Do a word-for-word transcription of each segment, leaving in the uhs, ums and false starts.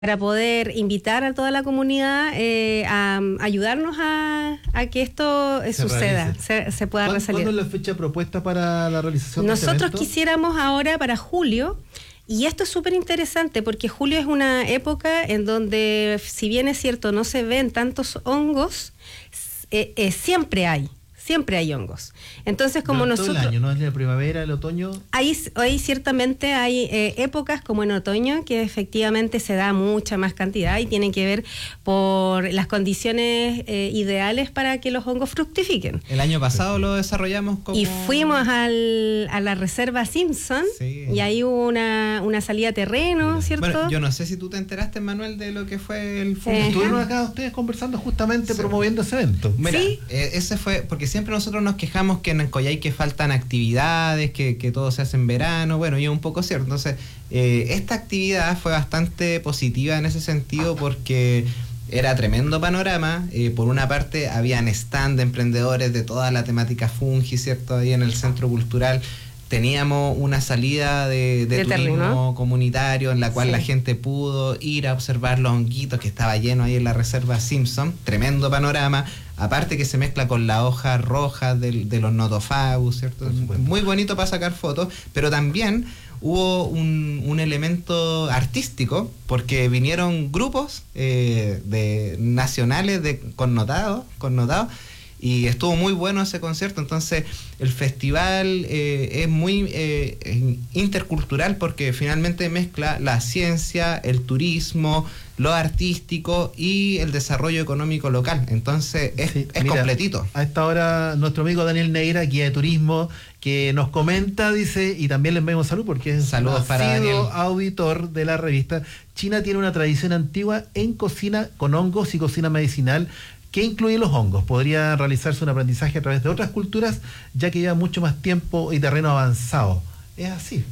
para poder invitar a toda la comunidad eh, a, a ayudarnos a, a que esto eh, se suceda, se, se pueda realizar. ¿Cuándo es la fecha propuesta para la realización de este evento? Nosotros quisiéramos ahora para julio, y esto es súper interesante porque julio es una época en donde, si bien es cierto, no se ven tantos hongos, eh, eh, siempre hay. Siempre hay hongos. Entonces, como Durante nosotros... todo el año, ¿no? Es la primavera, el otoño. Ahí, ahí ciertamente hay eh, épocas como en otoño que efectivamente se da mucha más cantidad y tienen que ver por las condiciones eh, ideales para que los hongos fructifiquen. El año pasado lo desarrollamos como... Y fuimos al, a la reserva Simpson, sí. Y ahí hubo una, una salida a terreno, sí. ¿Cierto? Bueno, yo no sé si tú te enteraste, Manuel, de lo que fue el... Eh, Estuvieron acá ustedes conversando justamente, sí. promoviendo ese evento. Mira, ¿sí? eh, ese fue... Porque siempre nosotros nos quejamos que en Coyhaique faltan actividades, que, que todo se hace en verano, bueno, y es un poco cierto. Entonces, eh, esta actividad fue bastante positiva en ese sentido porque era tremendo panorama. Eh, por una parte, habían stand de emprendedores de toda la temática fungi, ¿cierto? Ahí en el Centro Cultural. Teníamos una salida de, de, de turismo terreno comunitario en la cual sí. la gente pudo ir a observar los honguitos que estaba lleno ahí en la reserva Simpson. Tremendo panorama. Aparte que se mezcla con la hoja roja de, de los notofagus, ¿cierto? Muy bonito para sacar fotos, pero también hubo un, un elemento artístico porque vinieron grupos eh, de nacionales de connotados, connotados y estuvo muy bueno ese concierto. Entonces el festival eh, es muy eh, intercultural porque finalmente mezcla la ciencia, el turismo, lo artístico y el desarrollo económico local. Entonces es, sí, es mira, completito. A esta hora nuestro amigo Daniel Neira, guía de turismo, que nos comenta, dice, y también le enviamos salud porque es Saludos para Daniel, auditor de la revista. China tiene una tradición antigua en cocina con hongos y cocina medicinal. ¿Qué incluye los hongos? Podría realizarse un aprendizaje a través de otras culturas, ya que lleva mucho más tiempo y terreno avanzado. Es así.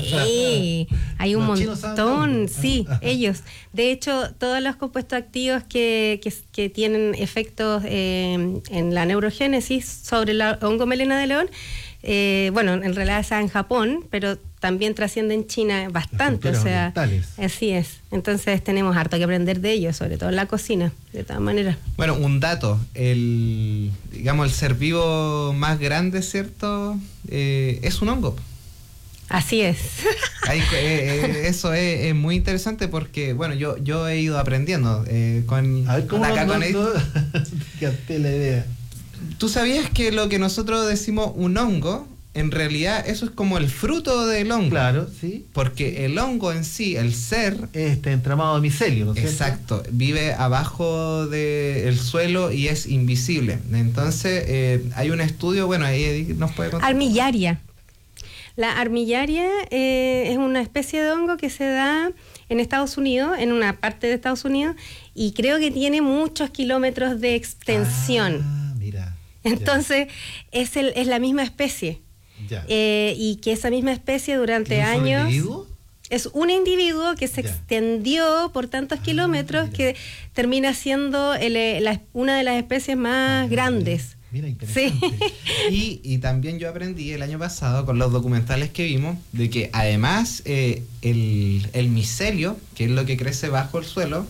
Sí, hay un montón, sí, ellos. De hecho, todos los compuestos activos que, que, que tienen efectos eh, en la neurogénesis sobre la hongo melena de león, eh, bueno, en realidad está en Japón, pero también trasciende en China bastante, o sea, orientales. Así es. Entonces tenemos harto que aprender de ellos, sobre todo en la cocina, de todas maneras. Bueno, un dato, el digamos el ser vivo más grande, ¿cierto? Eh, es un hongo. Así es. Ahí, eh, eso es, es muy interesante porque, bueno, yo yo he ido aprendiendo eh, con... A ver, ¿cómo acá no, con no, capté la idea? ¿Tú sabías que lo que nosotros decimos un hongo, en realidad eso es como el fruto del hongo? Claro, sí. Porque el hongo en sí, el ser... Este entramado de micelio, ¿no es cierto? Exacto. Vive abajo del suelo y es invisible. Entonces, eh, hay un estudio, bueno, ahí nos puede contar. Armillaria. La armillaria eh, es una especie de hongo que se da en Estados Unidos, en una parte de Estados Unidos, y creo que tiene muchos kilómetros de extensión. Ah, mira. Entonces, es, el, es la misma especie. Ya. Eh, y que esa misma especie durante ¿Es un años... individuo? Es un individuo que se ya. extendió por tantos ah, kilómetros mira. que termina siendo el, la, una de las especies más ah, grandes. Mira, interesante. Sí. Y, y también yo aprendí el año pasado con los documentales que vimos de que además eh, el, el micelio, que es lo que crece bajo el suelo,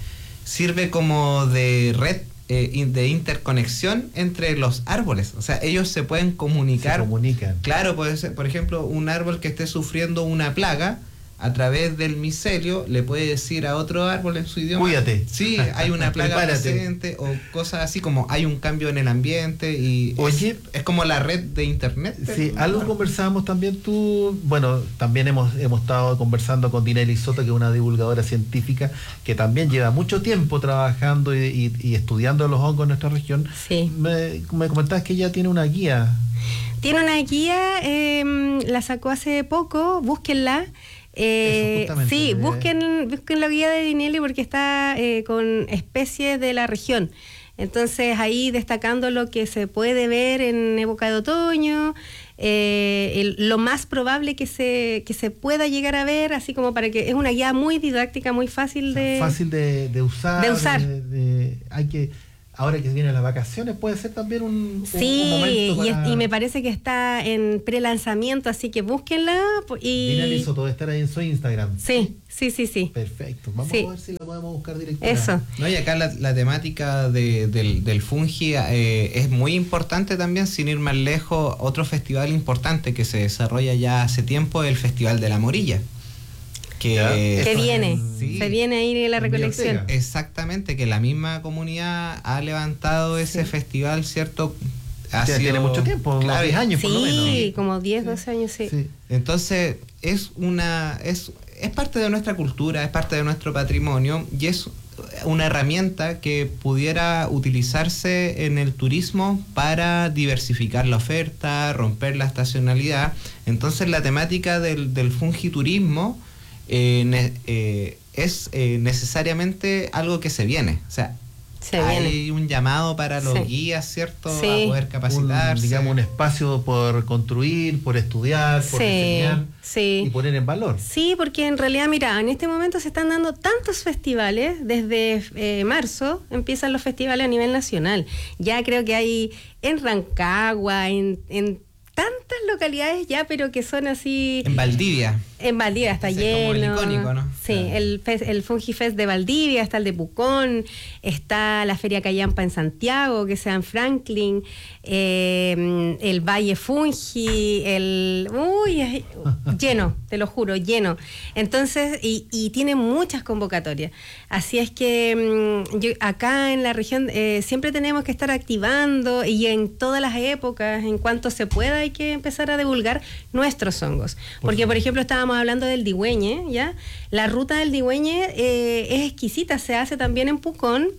sirve como de red eh, de interconexión entre los árboles. O sea, ellos se pueden comunicar. Se comunican. Claro, puede ser, por ejemplo, un árbol que esté sufriendo una plaga, a través del micelio le puede decir a otro árbol en su idioma, cuídate, sí, hay una plaga presente, o cosas así como hay un cambio en el ambiente y Oye, es, es como la red de internet. Sí, algo conversábamos también tú, bueno, también hemos, hemos estado conversando con Dinelly Soto, que es una divulgadora científica que también lleva mucho tiempo trabajando y, y, y estudiando los hongos en nuestra región. Sí. Me, me comentabas que ella tiene una guía. Tiene una guía, eh, la sacó hace poco, búsquenla. Eh, sí, busquen, busquen la guía de Dinelly porque está eh, con especies de la región. Entonces ahí destacando lo que se puede ver en época de otoño, eh, el, lo más probable que se que se pueda llegar a ver, así como para que es una guía muy didáctica, muy fácil de fácil de, de usar. De usar. De, de, hay que ahora que vienen las vacaciones, puede ser también un, sí, un momento para... y, es, y me parece que está en pre-lanzamiento, así que búsquenla. Y... Finalizo todo, estar ahí en su Instagram. Sí, sí, sí, sí. Perfecto, vamos sí. a ver si la podemos buscar directamente. Eso. No, y acá la, la temática de, del, del fungi eh, es muy importante también, sin ir más lejos. Otro festival importante que se desarrolla ya hace tiempo es el Festival de la Morilla. Que, que viene, en, sí, se viene ahí la recolección. Exactamente, que la misma comunidad ha levantado ese sí. festival, ¿cierto? Ha sido, tiene mucho tiempo, claro, diez años sí, por lo menos. Sí, como diez, doce años, sí. sí. Entonces, es una es, es parte de nuestra cultura, es parte de nuestro patrimonio y es una herramienta que pudiera utilizarse en el turismo para diversificar la oferta, romper la estacionalidad. Entonces, la temática del, del fungiturismo Eh, ne, eh, es eh, necesariamente algo que se viene, o sea, se hay viene. un llamado para los sí. guías, ¿cierto? Sí. A poder capacitarse. Un, digamos, un espacio por construir, por estudiar, por sí. enseñar sí. y poner en valor. Sí, porque en realidad, mira, en este momento se están dando tantos festivales, desde eh, marzo empiezan los festivales a nivel nacional. Ya creo que hay en Rancagua, en, en tantas localidades ya, pero que son así... En Valdivia. En Valdivia está Ese lleno. Es como el icónico, ¿no? Sí, claro. el, fest, el Fungi Fest de Valdivia, está el de Pucón, está la Feria Callampa en Santiago, que sea en Franklin, eh, el Valle Fungi, el... Uy, es, lleno, te lo juro, lleno. Entonces, y, y tiene muchas convocatorias. Así es que mmm, yo, acá en la región eh, siempre tenemos que estar activando y en todas las épocas, en cuanto se pueda, hay que empezar a divulgar nuestros hongos. Por Porque, por ejemplo, estábamos hablando del digüeñe, ¿ya? La ruta del digüeñe eh, es exquisita, se hace también en Pucón.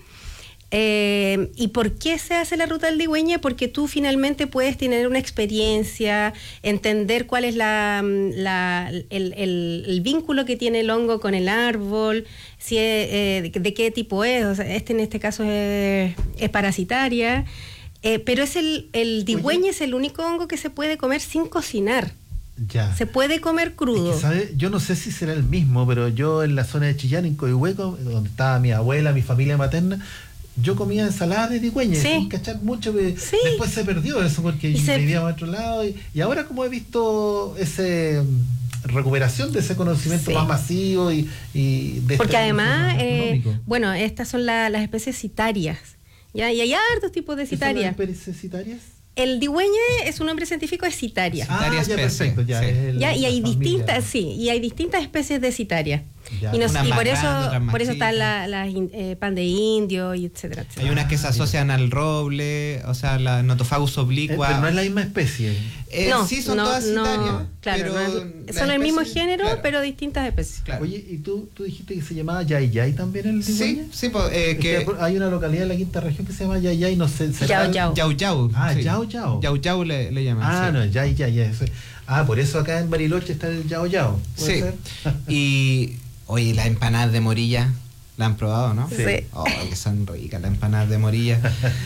Eh, ¿Y por qué se hace la ruta del digüeñe? Porque tú finalmente puedes tener una experiencia, entender cuál es la, la el, el, el vínculo que tiene el hongo con el árbol, si es, eh, de, de qué tipo es. O sea, este en este caso es, es parasitaria. Eh, pero es el, el digüeñe es el único hongo que se puede comer sin cocinar. Ya. Se puede comer crudo. Es que, ¿sabe? Yo no sé si será el mismo, pero yo en la zona de Chillán, en Coihueco, donde estaba mi abuela, mi familia materna, yo comía ensalada de digüeñe, sí. sin cachar mucho. Sí. Después se perdió eso porque se... vivíamos a otro lado. Y, y ahora como he visto ese recuperación de ese conocimiento sí. más masivo y, y de porque además, eh, bueno, estas son la, las especies citarias. ¿Ya? Y hay hartos tipos de citarias. ¿Qué son las especies citarias? El digüeñe es un nombre científico de citaria. Ah, ya, perfecto, ya, sí. es el, ya y hay familia. distintas, sí, y hay distintas especies de citaria. Ya. Y, nos, y por grande, eso por eso está la, la eh, pan de indio y etcétera, etcétera. Hay unas que se asocian al roble, o sea, la Nothofagus oblicua. Eh, pero no es la misma especie. Eh, no, sí, son no, todas citarias. No, claro, pero no es, son especie, el mismo género, claro. pero distintas especies. Claro. Oye, ¿y tú, tú dijiste que se llamaba Yayay también el digüeñe? Sí, sí, pues, eh, que... que hay una localidad en la quinta región que se llama Yayay, no sé. Yao Yao. Yao Yao. Ah, sí. Yao Yao. Yao Yao le, le llaman. Ah, sí. no, Yayay. Eso. Ah, por eso acá en Bariloche está el Yao Yao. Sí. Y, oye, las empanadas de morilla, ¿la han probado, no? Sí. Oh, que son ricas las empanadas de morilla.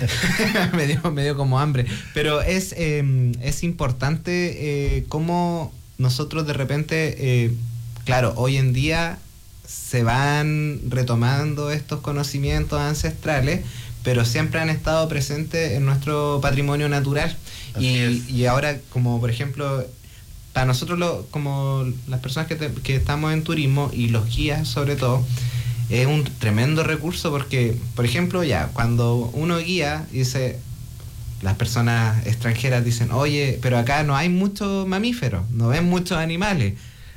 me, dio, me dio como hambre. Pero es, eh, es importante eh, cómo nosotros de repente, eh, claro, hoy en día se van retomando estos conocimientos ancestrales, pero siempre han estado presentes en nuestro patrimonio natural. Y, y ahora, como por ejemplo, para nosotros, lo, como las personas que, te, que estamos en turismo y los guías sobre todo, es un tremendo recurso porque, por ejemplo, ya cuando uno guía, dice, las personas extranjeras dicen, oye, pero acá no hay muchos mamíferos, no ven muchos animales.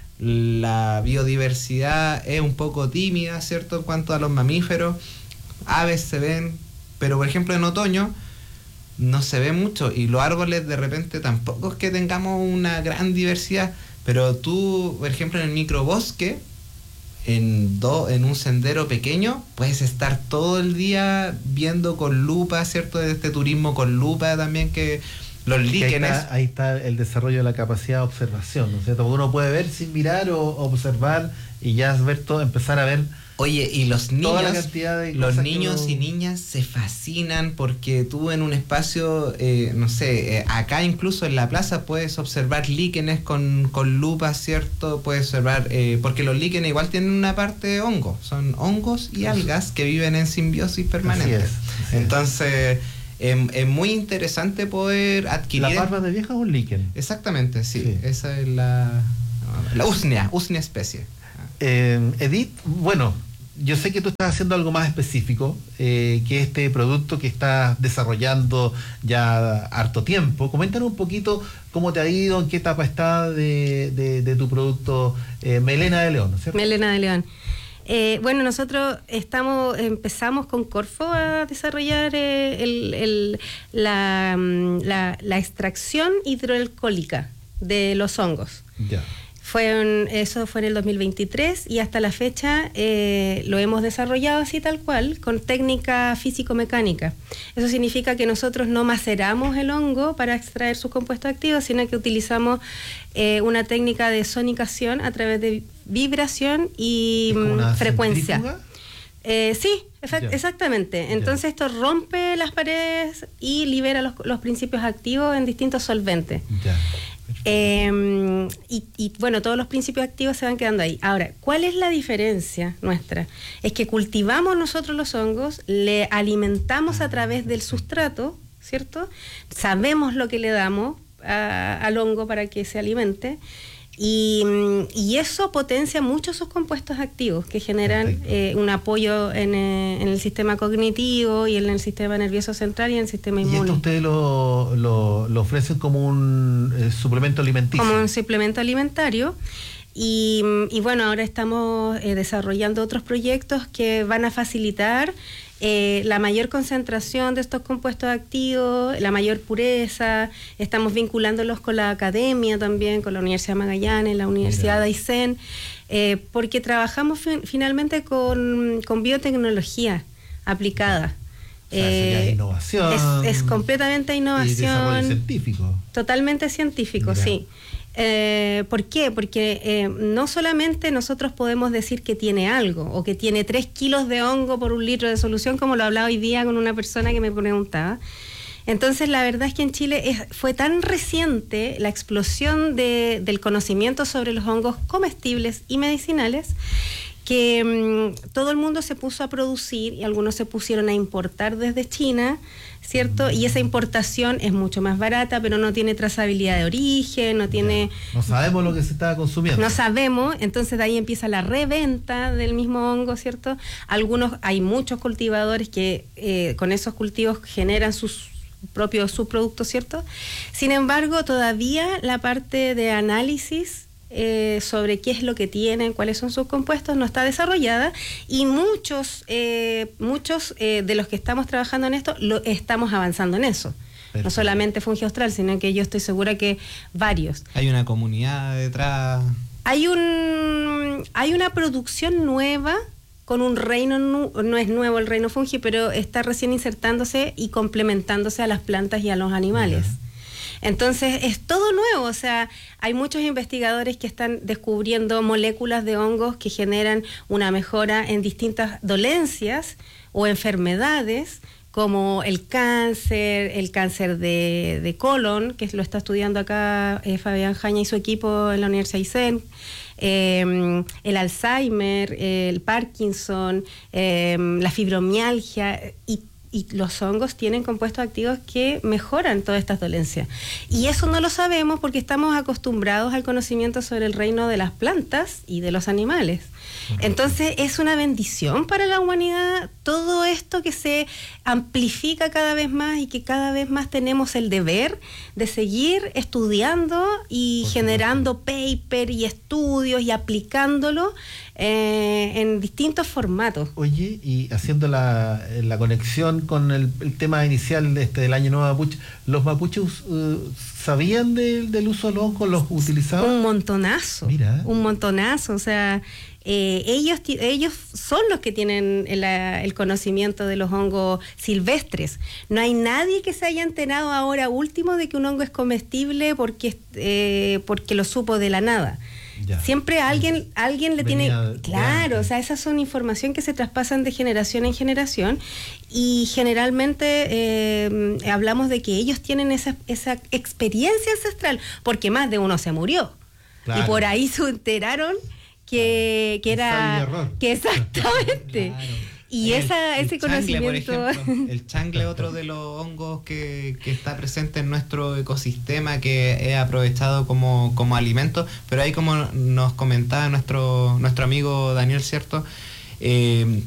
La biodiversidad es un poco tímida, ¿cierto? En cuanto a los mamíferos, aves se ven, pero por ejemplo en otoño no se ve mucho y los árboles de repente tampoco es que tengamos una gran diversidad, pero tú, por ejemplo, en el microbosque, en, do, en un sendero pequeño, puedes estar todo el día viendo con lupa, ¿cierto? Este turismo con lupa también, que los líquenes... Ahí está, ahí está el desarrollo de la capacidad de observación, ¿no es cierto? Uno puede ver sin mirar o observar y ya ver todo, empezar a ver Oye, y los niños, los niños uno... y niñas se fascinan porque tú en un espacio, eh, no sé, eh, acá incluso en la plaza puedes observar líquenes con, con lupa, ¿cierto? Puedes observar, eh, porque los líquenes igual tienen una parte de hongo, son hongos y algas que viven en simbiosis permanente. Así es, así Entonces, es, es muy interesante poder adquirir... ¿La barba de vieja o un líquen? Exactamente, sí, sí. Esa es la, la usnea, usnea especie. Eh, Edith, bueno, yo sé que tú estás haciendo algo más específico, eh, que este producto que estás desarrollando ya harto tiempo. Coméntanos un poquito cómo te ha ido, en qué etapa está de, de, de tu producto eh, Melena de León, ¿no es cierto? Melena de León. Eh, bueno, nosotros estamos empezamos con Corfo a desarrollar eh, el, el, la, la, la extracción hidroalcohólica de los hongos. Ya. Fue un, eso fue en el dos mil veintitrés y hasta la fecha eh, lo hemos desarrollado así tal cual, con técnica físico-mecánica. Eso significa que nosotros no maceramos el hongo para extraer sus compuestos activos, sino que utilizamos eh, una técnica de sonicación a través de vibración y frecuencia. Eh, sí, efe- exactamente. Entonces ya. Esto rompe las paredes y libera los, los principios activos en distintos solventes. Ya. Eh, y, y bueno, todos los principios activos se van quedando ahí. Ahora, ¿cuál es la diferencia nuestra? Es que cultivamos nosotros los hongos, le alimentamos a través del sustrato, ¿cierto? Sabemos lo que le damos a, al hongo para que se alimente. Y, y eso potencia mucho sus compuestos activos que generan eh, un apoyo en, eh, en el sistema cognitivo y en el sistema nervioso central y en el sistema inmune. ¿Y esto ustedes lo, lo, lo ofrecen como un eh, suplemento alimenticio? Como un suplemento alimentario. Y, y bueno, ahora estamos eh, desarrollando otros proyectos que van a facilitar eh, la mayor concentración de estos compuestos activos, la mayor pureza. Estamos vinculándolos con la academia también, con la Universidad de Magallanes, la Universidad Mira. de Aysén, eh, porque trabajamos fin, finalmente con, con biotecnología aplicada. O sea, eh, innovación. Es, es completamente innovación. Y desarrollo científico. Totalmente científico, Mira. sí. Eh, ¿Por qué? Porque eh, no solamente nosotros podemos decir que tiene algo o que tiene tres kilos de hongo por un litro de solución, como lo hablaba hoy día con una persona que me preguntaba. Entonces, la verdad es que en Chile es, fue tan reciente la explosión de, del conocimiento sobre los hongos comestibles y medicinales que mmm, todo el mundo se puso a producir y algunos se pusieron a importar desde China, ¿cierto? Y esa importación es mucho más barata, pero no tiene trazabilidad de origen, no tiene... No sabemos lo que se estaba consumiendo. No sabemos, entonces de ahí empieza la reventa del mismo hongo, ¿cierto? Algunos, hay muchos cultivadores que eh, con esos cultivos generan sus propios subproductos, ¿cierto? Sin embargo, todavía la parte de análisis Eh, sobre qué es lo que tienen, cuáles son sus compuestos, no está desarrollada y muchos eh, muchos eh, de los que estamos trabajando en esto lo estamos avanzando en eso. Perfecto. No solamente Fungi Austral, sino que yo estoy segura que varios. Hay una comunidad detrás. Hay un hay una producción nueva con un reino, nu- no es nuevo el reino fungi, pero está recién insertándose y complementándose a las plantas y a los animales. Uh-huh. Entonces es todo nuevo, o sea, hay muchos investigadores que están descubriendo moléculas de hongos que generan una mejora en distintas dolencias o enfermedades, como el cáncer, el cáncer de, de colon, que lo está estudiando acá eh, Fabián Jaña y su equipo en la Universidad de Aysén, eh, el Alzheimer, eh, el Parkinson, eh, la fibromialgia y Y los hongos tienen compuestos activos que mejoran todas estas dolencias. Y eso no lo sabemos porque estamos acostumbrados al conocimiento sobre el reino de las plantas y de los animales. Entonces es una bendición para la humanidad todo esto que se amplifica cada vez más y que cada vez más tenemos el deber de seguir estudiando y generando paper y estudios y aplicándolo eh, en distintos formatos. Oye, y haciendo la, la conexión con el, el tema inicial de este, del Año Nuevo Mapuche, ¿los mapuches uh, sabían de, del uso de los hongos? ¿Los utilizaban? Un montonazo. Mira. Un montonazo, o sea... Eh, ellos, ellos son los que tienen el, el conocimiento de los hongos silvestres. No hay nadie que se haya enterado ahora último de que un hongo es comestible porque, eh, porque lo supo de la nada. Ya. Siempre alguien, alguien le Venía tiene... de Claro, antes. o sea, esas son información que se traspasan de generación en generación y generalmente eh, hablamos de que ellos tienen esa, esa experiencia ancestral, porque más de uno se murió. Claro. Y por ahí se enteraron que, que Ensayo y era... error. Que exactamente. Claro. Y El- esa, el ese changle, conocimiento... por ejemplo. El changle, otro de los hongos que, que está presente en nuestro ecosistema, que es aprovechado como, como alimento, pero ahí, como nos comentaba nuestro, nuestro amigo Daniel, ¿cierto? Eh,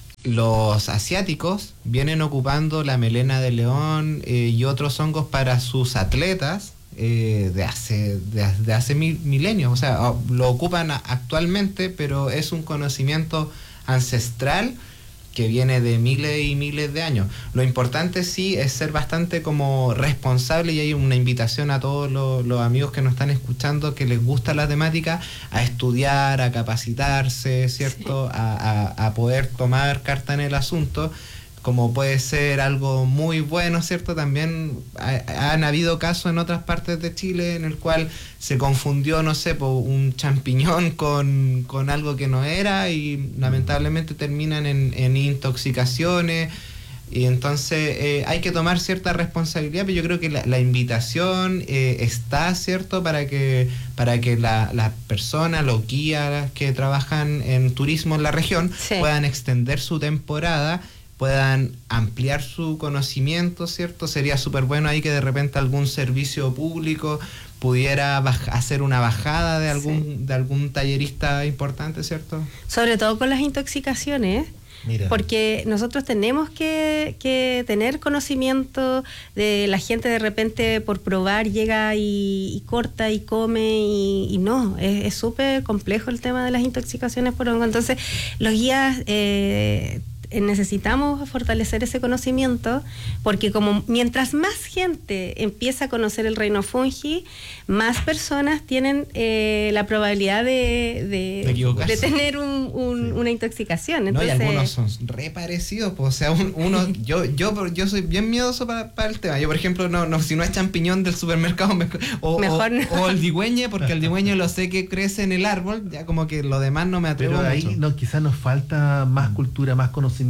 los asiáticos vienen ocupando la melena de león eh, y otros hongos para sus atletas eh, de hace de, de hace mil, milenios. O sea, lo ocupan actualmente, pero es un conocimiento ancestral que viene de miles y miles de años. Lo importante sí es ser bastante como responsable, y hay una invitación a todos los, los amigos que nos están escuchando, que les gusta la temática, a estudiar, a capacitarse, ¿cierto? Sí. A, a, a poder tomar carta en el asunto, como puede ser algo muy bueno, ¿cierto? También ha, han habido casos en otras partes de Chile en el cual se confundió, no sé, por un champiñón con, con algo que no era, y lamentablemente terminan en, en intoxicaciones. Y entonces eh, hay que tomar cierta responsabilidad, pero yo creo que la, la invitación eh, está, ¿cierto? Para que, para que las la personas, los guías que trabajan en turismo en la región, sí, puedan extender su temporada, puedan ampliar su conocimiento, ¿cierto? Sería súper bueno ahí que de repente algún servicio público pudiera baj- hacer una bajada de algún, sí, de algún tallerista importante, ¿cierto? Sobre todo con las intoxicaciones. Mira. Porque nosotros tenemos que, que tener conocimiento de la gente. De repente por probar llega y, y corta y come y, y no, es súper complejo el tema de las intoxicaciones por hongo. Entonces los guías eh, necesitamos fortalecer ese conocimiento, porque como mientras más gente empieza a conocer el reino fungi, más personas tienen eh, la probabilidad de, de, de, de tener un, un, sí, una intoxicación. Entonces, no, y algunos son re parecidos, pues, o sea, un, uno, yo, yo, yo soy bien miedoso para, para el tema. Yo, por ejemplo, no, no, si no es champiñón del supermercado, me, o, mejor o, no. o el digüeñe, porque el digüeñe lo sé que crece en el árbol, ya como que lo demás no me atrevo. Pero ahí mucho. No, quizás nos falta más cultura, más conocimiento,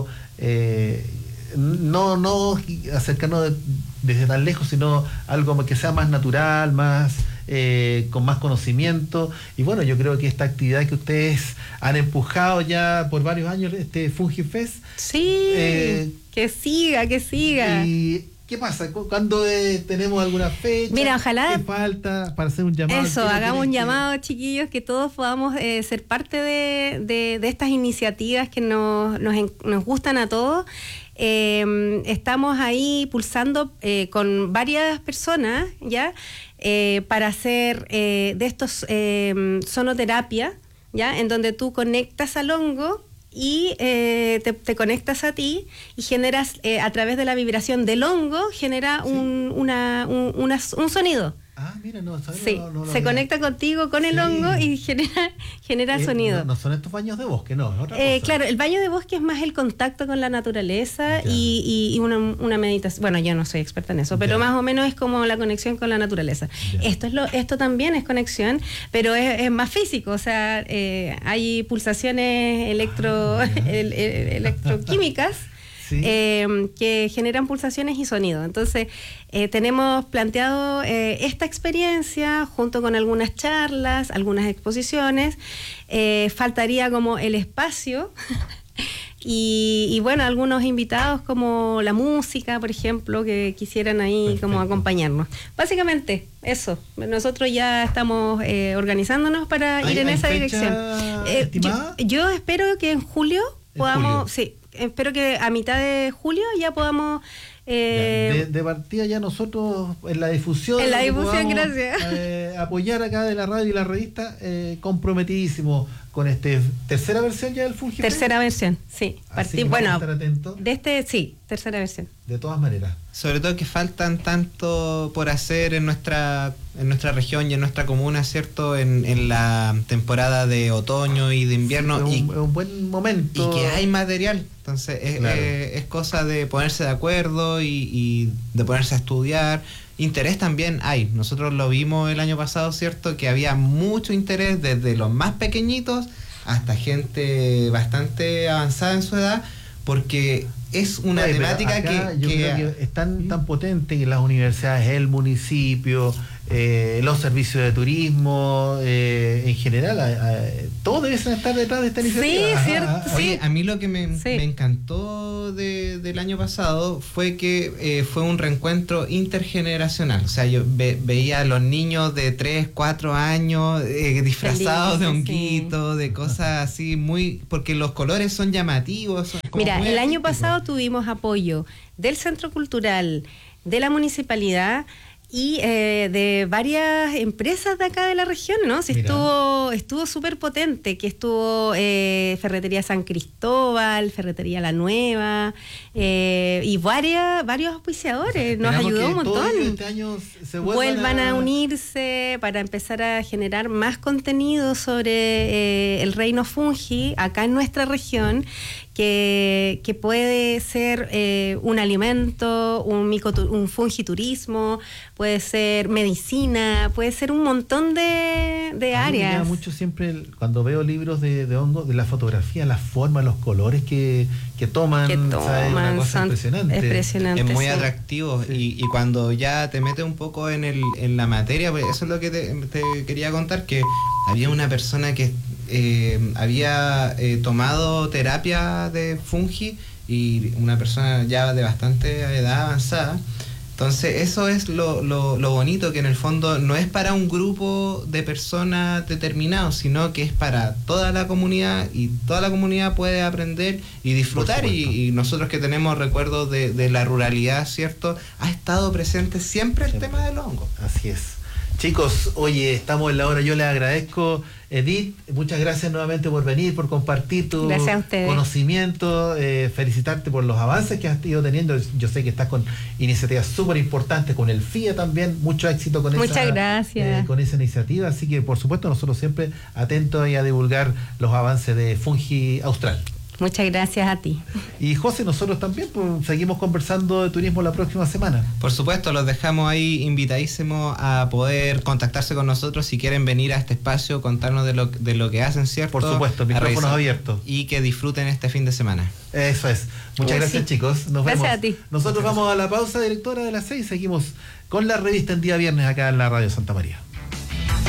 eh, no, no acercarnos de, desde tan lejos, sino algo que sea más natural, más eh, con más conocimiento. Y bueno, yo creo que esta actividad que ustedes han empujado ya por varios años, este FungiFest, sí, eh, que siga, que siga. Y ¿qué pasa? ¿Cuándo eh, tenemos alguna fecha? Mira, ojalá... ¿Qué falta para hacer un llamado? Eso, hagamos un llamado, que... chiquillos, que todos podamos eh, ser parte de, de, de estas iniciativas que nos, nos, nos gustan a todos. Eh, estamos ahí pulsando eh, con varias personas, ¿ya? Eh, para hacer eh, de estos eh, sonoterapia, ¿ya? En donde tú conectas al hongo y eh, te, te conectas a ti y generas, eh, a través de la vibración del hongo, genera un, sí, una, un, una, un sonido. Ah, mira, no, ¿sabes? Sí, no, no, no, se no. conecta contigo con el sí. hongo y genera, genera eh, sonido. No, no son estos baños de bosque, no, es otra eh, cosa. Claro, el baño de bosque es más el contacto con la naturaleza y, y, y una, una meditación. Bueno, yo no soy experta en eso, pero ya, más o menos es como la conexión con la naturaleza. Esto es lo, esto también es conexión, pero es, es más físico, o sea, eh, hay pulsaciones electro, ah, el, el, electroquímicas. Sí. Eh, que generan pulsaciones y sonido. Entonces, eh, tenemos planteado eh, esta experiencia junto con algunas charlas, algunas exposiciones. Eh, faltaría como el espacio y, y, bueno, algunos invitados como la música, por ejemplo, que quisieran ahí Perfecto. Como acompañarnos. Básicamente, eso. Nosotros ya estamos eh, organizándonos para ir en esa dirección. Eh, yo, yo espero que en julio podamos... Sí, espero que a mitad de julio ya podamos... Eh, ya, de, de partida ya nosotros en la difusión... En la difusión, podamos, gracias. Eh, apoyar acá de la radio y la revista, eh, comprometidísimo con este tercera versión ya del FungiFest. Tercera versión, sí. Partí, bueno, de este, sí, tercera versión. De todas maneras. Sobre todo que faltan tanto por hacer en nuestra en nuestra región y en nuestra comuna, ¿cierto? En, en la temporada de otoño y de invierno. Sí, es, y, un, es un buen momento. Y que hay material. Entonces es, claro. eh, es cosa de ponerse de acuerdo y, y de ponerse a estudiar. Interés también hay. Nosotros lo vimos el año pasado, ¿cierto? Que había mucho interés desde los más pequeñitos hasta gente bastante avanzada en su edad, porque es una Ay, temática acá que, yo que, creo que es tan, tan potente que las universidades, el municipio, eh, los servicios de turismo, eh, en general, a, a, todos deben estar detrás de esta iniciativa. Sí, Ajá, cierto. ajá. Oye, a mí lo que me, Sí. me encantó de, del año pasado fue que eh, fue un reencuentro intergeneracional. O sea, yo ve, veía a los niños de tres, cuatro años eh, disfrazados de Felices, honguitos, de cosas así muy... Porque los colores son llamativos. Son como Mira, muy el año artísticos. pasado tuvimos apoyo del Centro Cultural, de la Municipalidad y eh, de varias empresas de acá de la región, ¿no? Sí, Mira. estuvo estuvo súper potente, que estuvo eh, Ferretería San Cristóbal, Ferretería La Nueva, eh, y varias, varios auspiciadores. Nos Esperamos ayudó que un montón. todos ellos este año se vuelvan, Vuelvan a unirse para empezar a generar más contenido sobre eh, el reino fungi acá en nuestra región, que, que puede ser eh, un alimento, un, micotu- un fungiturismo, puede ser medicina, puede ser un montón de, de A mí me áreas. llama mucho siempre el- cuando veo libros de, de hongos, de la fotografía, las formas, los colores que, que toman, que o sea, es una toman, cosa son impresionante. impresionantes, Es muy sí. atractivo. Sí. y, y cuando ya te metes un poco en el en la materia, pues eso es lo que te, te quería contar, que había una persona que eh, había eh, tomado terapia de fungi, y una persona ya de bastante edad avanzada. Entonces eso es lo, lo, lo bonito, que en el fondo no es para un grupo de personas determinados, sino que es para toda la comunidad, y toda la comunidad puede aprender y disfrutar. Y, y nosotros que tenemos recuerdos de, de la ruralidad, ¿cierto? Ha estado presente siempre el Siempre. tema del hongo. Así es. Chicos, oye, estamos en la hora. Yo les agradezco, Edith, muchas gracias nuevamente por venir, por compartir tu Gracias a ustedes. conocimiento, eh, felicitarte por los avances que has ido teniendo. Yo sé que estás con iniciativas súper importantes, con el F I A también, mucho éxito con Muchas esa, gracias. eh, con esa iniciativa, así que por supuesto nosotros siempre atentos ahí a divulgar los avances de Fungi Austral. Muchas gracias a ti. Y José, nosotros también pues, seguimos conversando de turismo la próxima semana. Por supuesto, los dejamos ahí invitadísimos a poder contactarse con nosotros si quieren venir a este espacio, contarnos de lo, de lo que hacen, ¿cierto? Por supuesto, A micrófonos revisar. abiertos. Y que disfruten este fin de semana. Eso es. Muchas Oh, gracias, sí. chicos. Nos Gracias vemos. a ti. Nosotros vamos a la pausa, directora de las seis. Seguimos con la revista en día viernes acá en la Radio Santa María.